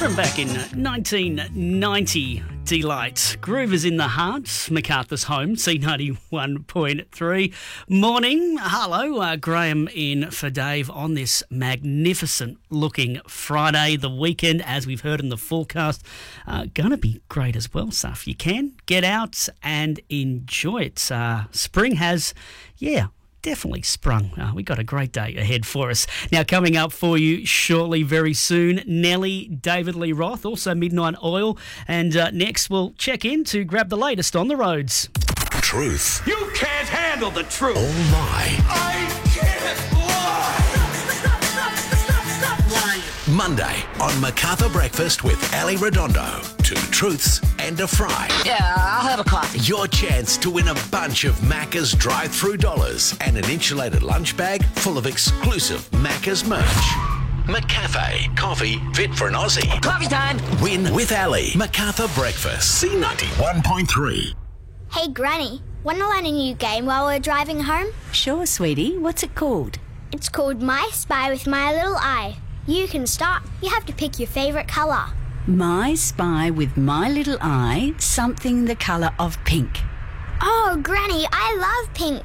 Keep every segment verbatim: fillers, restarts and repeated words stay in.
from back in nineteen ninety. Delight. Groove is in the heart. MacArthur's home, C ninety-one point three. Morning. Hello, uh, Graham in for Dave on this magnificent looking Friday. The weekend, as we've heard in the forecast, uh, going to be great as well. So if you can, get out and enjoy it. Uh, spring has, yeah, definitely sprung. Uh, we got a great day ahead for us. Now, coming up for you shortly, very soon, Nelly, David Lee Roth, also Midnight Oil. And uh, next, we'll check in to grab the latest on the roads. Truth. You can't handle the truth. Or lie. I can't lie. Stop, stop, stop, stop, stop lying. Monday on MacArthur Breakfast with Ali Redondo. Two truths and a fry. Yeah, I'll have a coffee. Your chance to win a bunch of Macca's drive-through dollars and an insulated lunch bag full of exclusive Macca's merch. McCafe. Coffee fit for an Aussie. Coffee time. Win with Ali. MacArthur Breakfast. C ninety-one point three. Hey, Granny, want to learn a new game while we're driving home? Sure, sweetie. What's it called? It's called My Spy with My Little Eye. You can start. You have to pick your favourite colour. My Spy with My Little Eye, something the colour of pink. Oh, Granny, I love pink.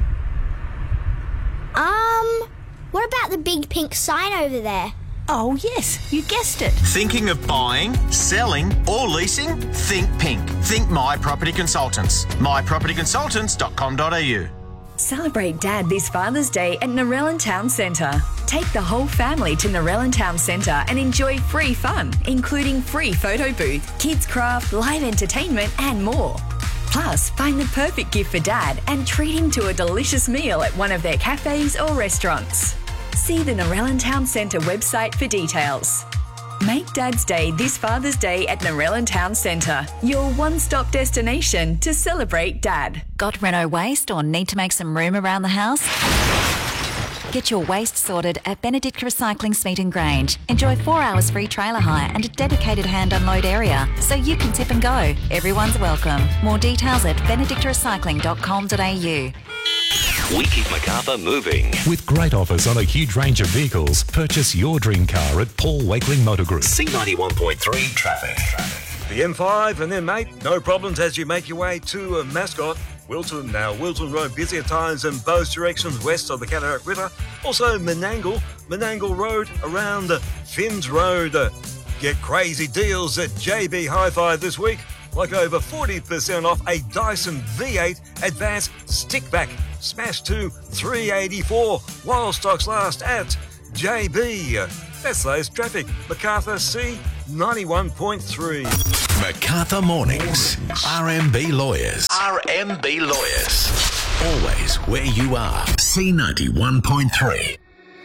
Um, what about the big pink sign over there? Oh, yes, you guessed it. Thinking of buying, selling or leasing? Think pink. Think My Property Consultants. my property consultants dot com dot a u. Celebrate Dad this Father's Day at Narellan Town Centre. Take the whole family to Narellan Town Centre and enjoy free fun, including free photo booth, kids craft, live entertainment and more. Plus, find the perfect gift for Dad and treat him to a delicious meal at one of their cafes or restaurants. See the Narellan Town Centre website for details. Make Dad's Day this Father's Day at Narellan Town Centre, your one-stop destination to celebrate Dad. Got Renault waste or need to make some room around the house? Get your waste sorted at Benedict Recycling Smeaton Grange. Enjoy four hours free trailer hire and a dedicated hand unload area, so you can tip and go. Everyone's welcome. More details at benedict recycling dot com dot a u. We keep MacArthur moving. With great offers on a huge range of vehicles, purchase your dream car at Paul Wakeling Motor Group. C ninety-one point three traffic. The M five and then, mate, no problems as you make your way to uh, Mascot. Wilton now. Wilton Road, busy at times in both directions west of the Cataract River. Also Menangle, Menangle Road around uh, Finns Road. Uh, get crazy deals at J B Hi-Fi this week. Like over forty percent off a Dyson V eight Advanced Stickback. Smash to three eighty-four while stocks last at J B. That's latest traffic. MacArthur C ninety-one point three. MacArthur Mornings. R M B Lawyers. R M B Lawyers. Always where you are. C ninety-one point three.